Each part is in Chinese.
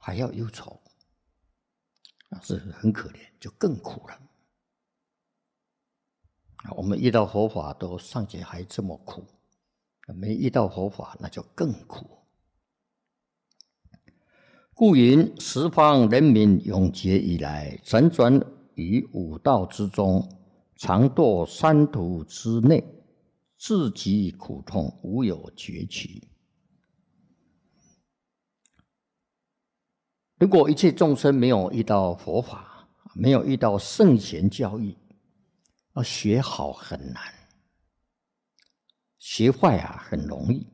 还要忧愁，是很可怜，就更苦了。我们遇到佛法都尚且还这么苦，没遇到佛法那就更苦。故云十方人民永劫以来，辗转于五道之中，常堕三途之内，自极苦痛，无有绝期。如果一切众生没有遇到佛法，没有遇到圣贤教育，要学好很难，学坏很容易。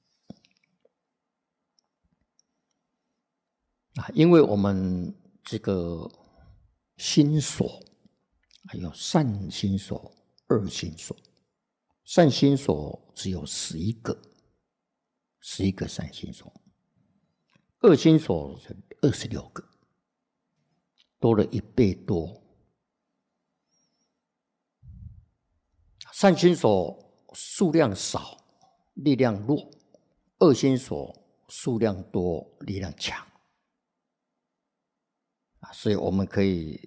因为我们这个心所还有善心所、恶心所，善心所只有11个善心所，恶心所是26个，多了1倍多。善心所数量少，力量弱；恶心所数量多，力量强。所以我们可以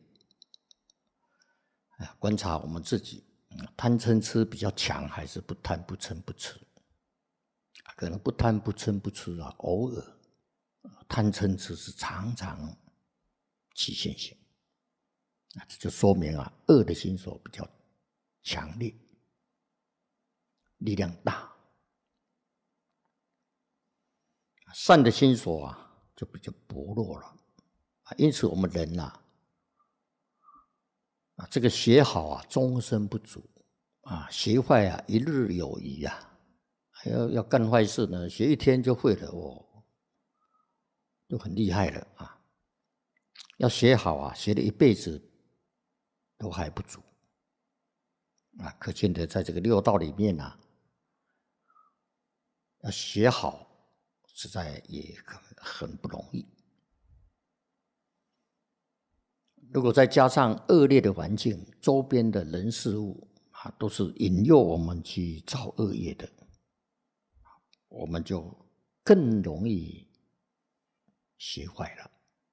观察我们自己，贪嗔痴比较强，还是不贪不嗔不痴？可能不贪不嗔不痴偶尔；贪嗔痴是常常起现行。这就说明恶的心所比较强烈，力量大；善的心所就比较薄弱了。因此我们人这个学好终身不足学坏一日有余要干坏事呢，学一天就会了就很厉害了要学好学了一辈子都还不足可见的在这个六道里面要学好实在也很不容易。如果再加上恶劣的环境，周边的人事物都是引诱我们去造恶业的，我们就更容易学坏了。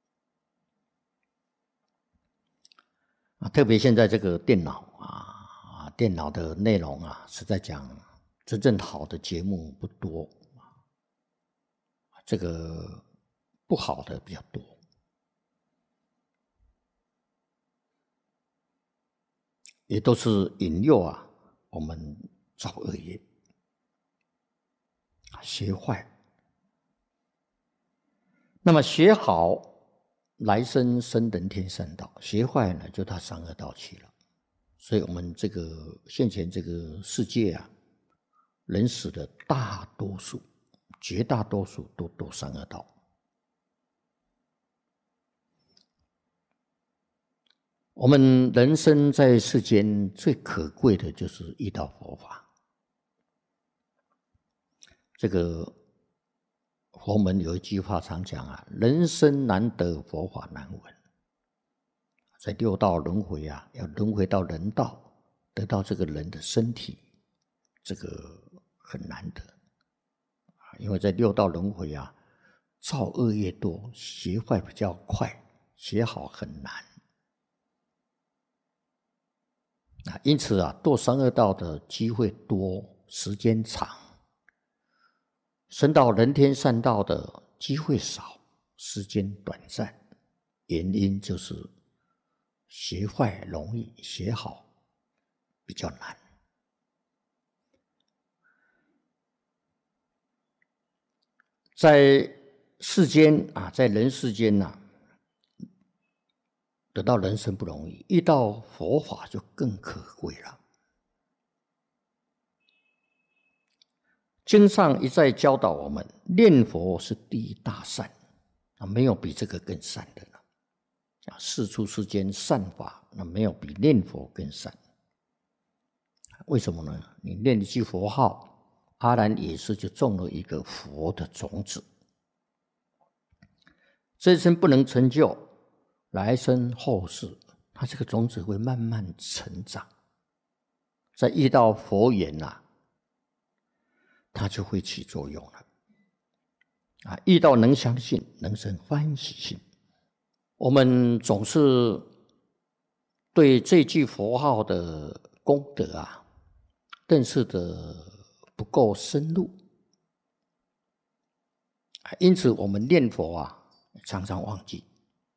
特别现在这个电脑电脑的内容是在讲真正好的节目不多，这个不好的比较多。也都是引诱我们造恶业，学坏。那么学好，来生生人天善道；学坏呢，就到三恶道去了。所以我们这个现前这个世界人死的大多数、绝大多数都堕三恶道。我们人生在世间最可贵的就是遇到佛法。这个佛门有一句话常讲人生难得佛法难闻。在六道轮回要轮回到人道，得到这个人的身体，这个很难得因为在六道轮回造恶业多，学坏比较快，学好很难因此堕三恶道的机会多，时间长；升到人天善道的机会少，时间短暂。原因就是学坏容易，学好比较难。在世间在人世间得到人生不容易，遇到佛法就更可贵了。经上一再教导我们，念佛是第一大善没有比这个更善的了。世出世间善法，没有比念佛更善。为什么呢？你念一句佛号，阿难也是就种了一个佛的种子。这一生不能成就，来生后世，它这个种子会慢慢成长。在遇到佛缘它就会起作用了遇到能相信，能生欢喜心。我们总是对这句佛号的功德认识的不够深入，因此我们念佛常常忘记。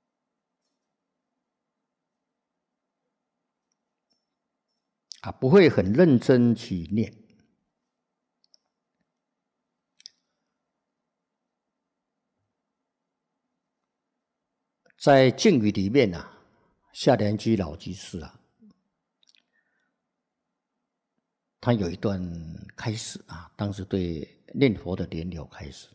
不会很认真去念。在敬语里面夏莲居老居士他有一段开始当时对念佛的莲流开始，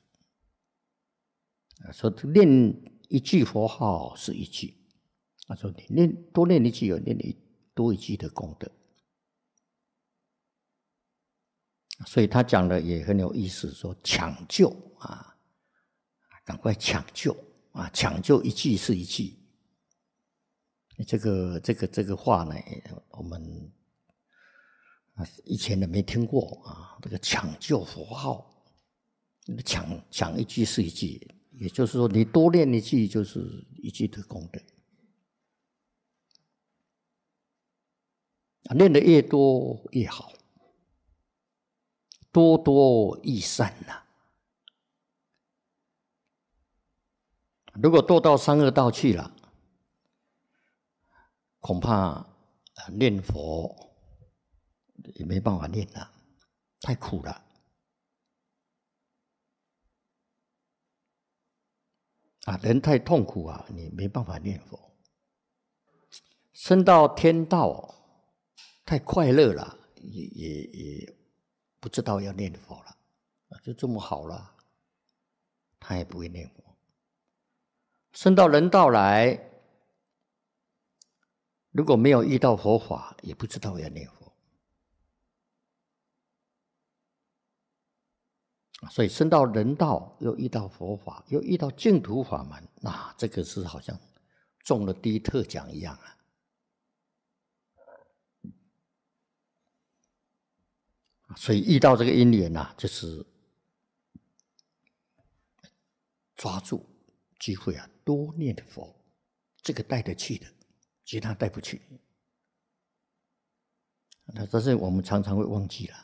说念一句佛号是一句，他说你多念一句有念多一句的功德。所以他讲的也很有意思，说抢救赶快抢救抢救一句是一句。这个话呢，我们以前都没听过这个抢救佛号，抢一句是一句，也就是说你多念一句就是一句的功德。念得越多越好。多多益善如果多到三恶道去了，恐怕念佛也没办法念了，太苦了。人太痛苦你没办法念佛。升到天道太快乐了，也不知道要念佛了，就这么好了，他也不会念佛。升到人道来，如果没有遇到佛法，也不知道要念佛。所以升到人道，又遇到佛法，又遇到净土法门，这个是好像中了第一特奖一样所以遇到这个因缘就是抓住机会多念佛，这个带得去的，其他带不去。但是我们常常会忘记了。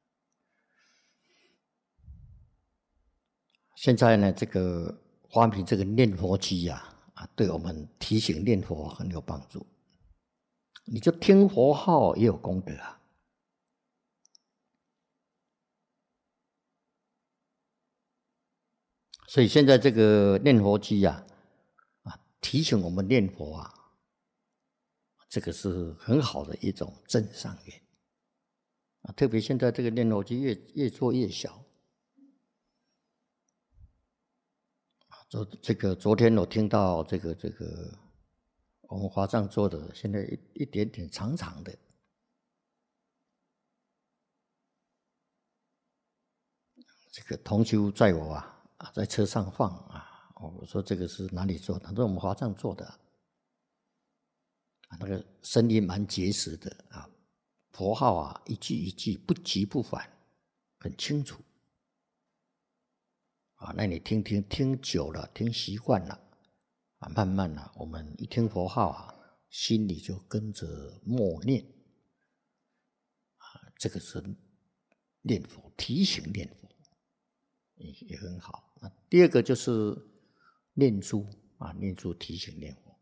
现在呢，这个发明这个念佛机对我们提醒念佛很有帮助。你就听佛号也有功德所以现在这个念佛机提醒我们念佛这个是很好的一种正上缘特别现在这个念佛机越做越小。昨天我听到这个我们华藏做的，现在一点点长长的。这个同修载我在车上放我说这个是哪里做的？他说我们华藏做的那个声音蛮结实的佛号一句一句不急不缓，很清楚那你听久了，听习惯了慢慢我们一听佛号心里就跟着默念这个是念佛，提醒念佛也很好。第二个就是念珠念珠提醒念佛。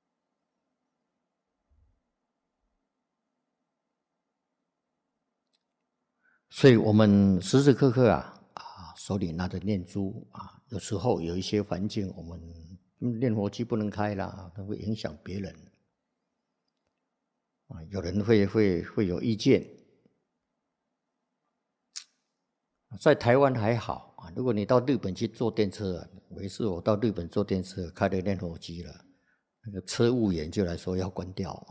所以我们时时刻刻手里拿着念珠有时候有一些环境我们念佛机不能开了，它会影响别人有人会有意见。在台湾还好如果你到日本去坐电车有一次我到日本坐电车，开了念佛机了，那个车务员就来说要关掉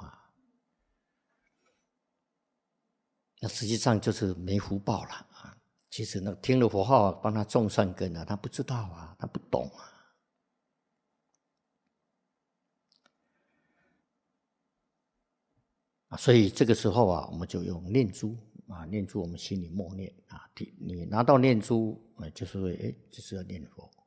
那实际上就是没福报了其实那听了佛号帮他种善根他不知道他不懂所以这个时候我们就用念珠念珠，我们心里默念你拿到念珠就是会这是要念佛。